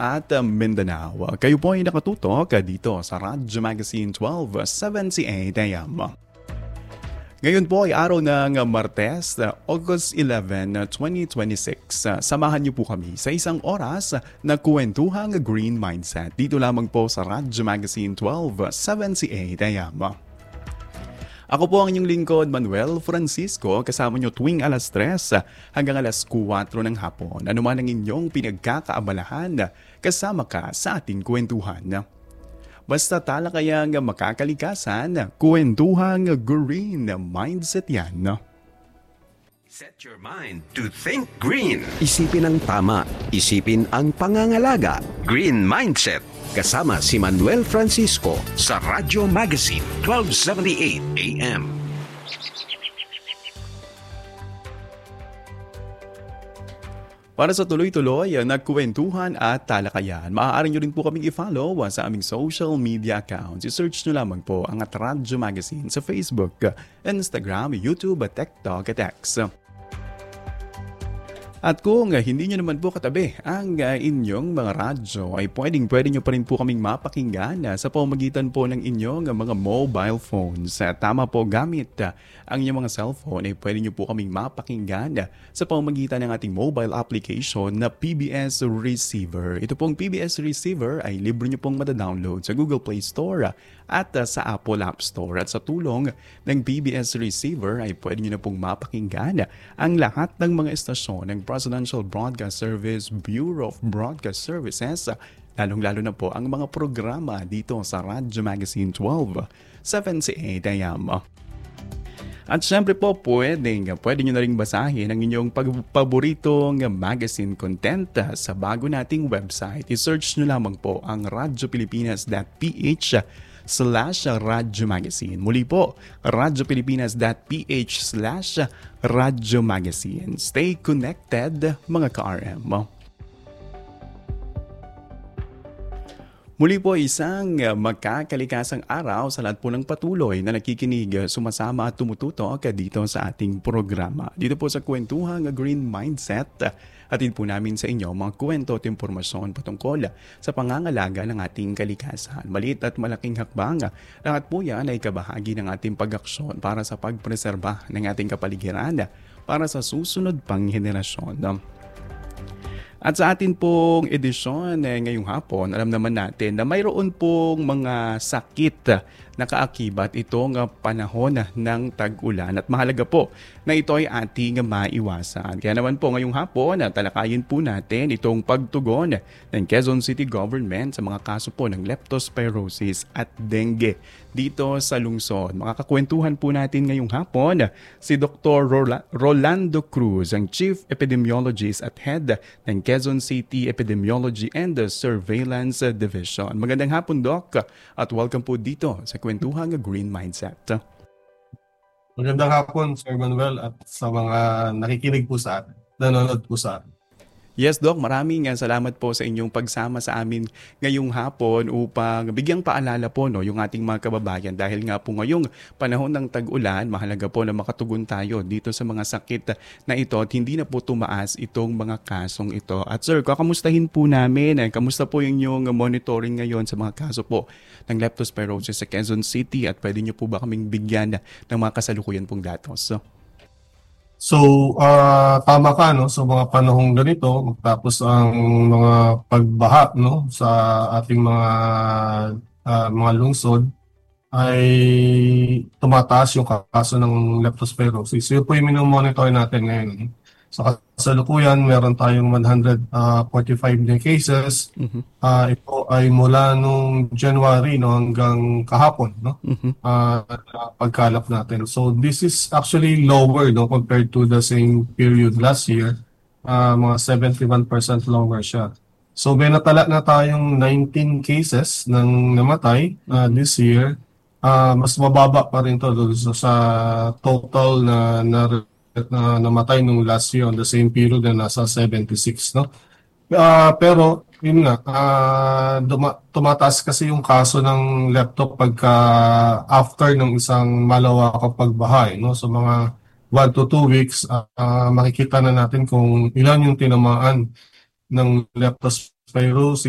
at Mindanao. Kayo po ay nakatutok dito sa Radyo Magazine 1278 AM. Ngayon po ay araw ng Martes, August 11, 2026. Samahan niyo po kami sa isang oras na kwentuhang Green Mindset. Dito lamang po sa Radyo Magazine 1278 AM. Ako po ang inyong lingkod, Manuel Francisco, kasama nyo tuwing alas 3 hanggang alas 4 ng hapon. Ano man ang inyong pinagkakaabalahan, kasama ka sa ating kwentuhan. Basta talakayang makakalikasan, kwentuhang Green Mindset yan. Set your mind to think green. Isipin ang tama, isipin ang pangangalaga. Green Mindset. Kasama si Manuel Francisco Sa Radyo Magazine 1278 AM. Para sa tuloy-tuloy na kwentuhan at talakayan, maaari nyo rin po kaming i-follow sa aming social media accounts. I-search nyo lamang po ang Radyo Magazine sa Facebook, Instagram, YouTube, TikTok at X. At kung hindi nyo naman po katabi ang inyong mga radyo, ay pwede nyo pa rin po kaming mapakinggan sa pamamagitan po ng inyong mga mobile phones. Tama po, gamit ang inyong mga cellphone ay pwede nyo po kaming mapakinggan sa pamamagitan ng ating mobile application na PBS Receiver. Ito pong PBS Receiver ay libre nyo pong madadownload sa Google Play Store at sa Apple App Store. At sa tulong ng PBS Receiver ay pwede nyo na pong mapakinggan ang lahat ng mga estasyon ng Presidential Broadcast Service, Bureau of Broadcast Services, lalong-lalo na po ang mga programa dito sa Radyo Magazine 1278 AM. At syempre po, pwede nyo na rin basahin ang inyong paboritong magazine content sa bago nating website. I-search nyo lamang po ang radiopilipinas.ph/Radyo Magazine. Muli po, radiopilipinas.ph/Radyo Magazine. Stay connected, mga ka-RM. Muli po isang makakalikasang araw sa lahat po ng patuloy na nakikinig, sumasama at tumututok dito sa ating programa. Dito po sa kwentuhang Green Mindset, hatid po namin sa inyo mga kwento at impormasyon patungkol sa pangangalaga ng ating kalikasan. Maliit at malaking hakbang, lahat po yan ay kabahagi ng ating pag-aksyon para sa pagpreserba ng ating kapaligiran para sa susunod pang henerasyon. At sa atin pong edisyon ngayong hapon, alam naman natin na mayroon pong mga sakit na kaakibat itong panahon ng tag-ulan at mahalaga po na ito ay ating maiwasan. Kaya naman po ngayong hapon, talakayin po natin itong pagtugon ng Quezon City Government sa mga kaso po ng leptospirosis at dengue dito sa lungsod. Makakakwentuhan po natin ngayong hapon si Dr. Rolando Cruz, ang Chief Epidemiologist at Head ng Quezon City Epidemiology and Surveillance Division. Magandang hapon, Doc, at welcome po dito sa Kwentuhang Green Mindset. Magandang hapon, Sir Manuel, at sa mga nakikinig po sa atin, nanonood po sa atin. Yes, Doc. Maraming salamat po sa inyong pagsama sa amin ngayong hapon upang bigyang paalala po yung ating mga kababayan dahil nga po ngayong panahon ng tag-ulan, mahalaga po na makatugon tayo dito sa mga sakit na ito at hindi na po tumaas itong mga kasong ito. At sir, kakamustahin po namin, kamusta po yung inyong monitoring ngayon sa mga kaso po ng leptospirosis sa Quezon City at pwede niyo po ba kaming bigyan ng mga kasalukuyan pong datos? So, tama ka, no? So, mga panahong ganito, tapos ang mga pagbaha, no? Sa ating mga lungsod, ay tumataas yung kaso ng leptospirosis. So, yun po yung minomonitor natin ngayon. So, kasalukuyan, meron tayong 145 na cases. Ito ay mula nung January, no, hanggang kahapon, no? Pagkalap natin. So, this is actually lower, no, compared to the same period last year. Mga 71% lower siya. So, may natala na tayong 19 cases ng namatay this year. Mas mababa pa rin to sa total na namatay nung last year on the same period na nasa 76, no? Pero yun nga, tumataas kasi yung kaso ng lepto pagka after ng isang malawakang pagbaha, no? So mga 1 to 2 weeks, makikita na natin kung ilan yung tinamaan ng leptospirosis